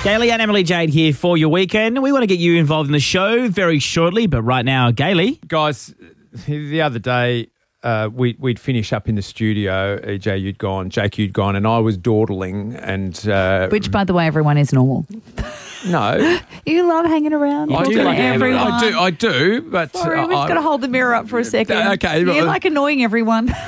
Gailey and Emily Jade here for your weekend. We want to get you involved in the show very shortly, but right now, Gailey. Guys, the other day we'd finish up in the studio. EJ, you'd gone, Jake, you'd gone, and I was dawdling. And which, by the way, everyone is normal. No. You love hanging around. I do talking like to everyone. I do, but Sorry, we've got to hold the mirror up for a second. Okay. You like annoying everyone. He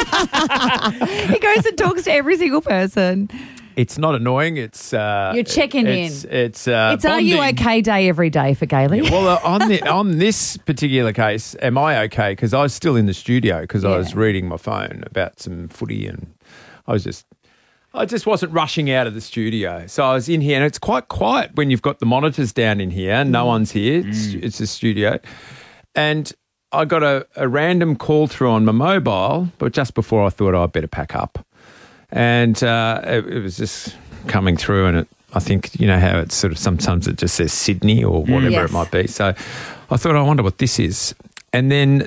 goes and talks to every single person. It's not annoying. It's you're checking in. It's Are you okay day every day for Gailey? Yeah, well, on this particular case, am I okay? Because I was still in the studio because I was reading my phone about some footy, and I just wasn't rushing out of the studio. So I was in here, and it's quite quiet when you've got the monitors down in here. No one's here. It's a studio, and I got a random call through on my mobile, but just before I thought I'd better pack up. And it was just coming through, and I think, you know how it's sort of sometimes it just says Sydney or whatever it might be. So I thought, I wonder what this is. And then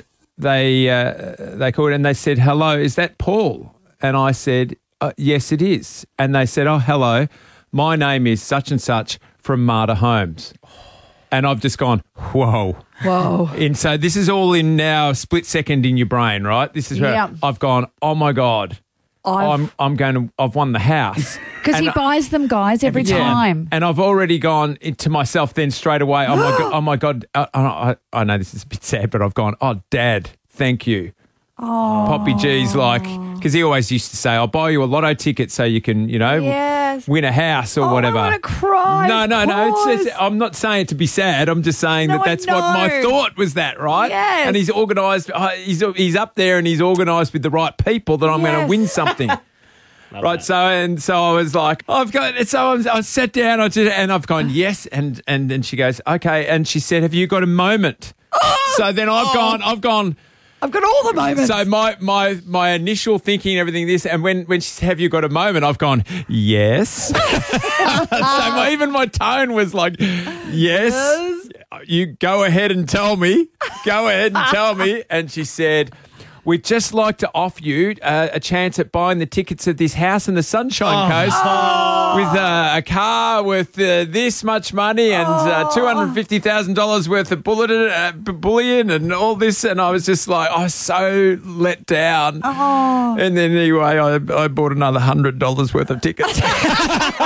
they called and they said, hello, is that Paul? And I said, yes, it is. And they said, oh, hello, my name is such and such from Marta Homes. And I've just gone, whoa. And so this is all in now a split second in your brain, right? This is where I've gone, oh my God. I've won the house. Because he buys them, guys, every time. And I've already gone into myself then straight away, oh my God. I know this is a bit sad, but I've gone, oh, Dad, thank you. Oh. Poppy G's like, because he always used to say, I'll buy you a lotto ticket so you can, win a house or whatever. I want to cry. No. I'm not saying it to be sad. I'm just saying that's what my thought was, that, right? Yes. And he's organised. He's up there and he's organised with the right people that I'm going to win something. Right, so I was like, I sat down, and I've gone, yes, and then she goes, okay, and she said, have you got a moment? So then I've gone. I've got all the moments. So my initial thinking and everything and when she said, have you got a moment, I've gone, yes. So even my tone was like, yes. You go ahead and tell me. And she said, we'd just like to offer you a chance at buying the tickets of this house in the Sunshine Coast with a car worth this much money and $250,000 worth of bullion and all this. And I was just like, I was so let down. And then anyway, I bought another $100 worth of tickets.